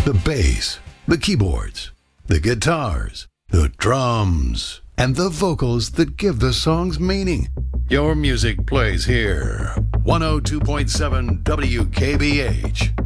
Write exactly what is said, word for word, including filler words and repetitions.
the bass, the keyboards, the guitars, the drums, and the vocals that give the songs meaning. Your music plays here. one oh two point seven W K B H.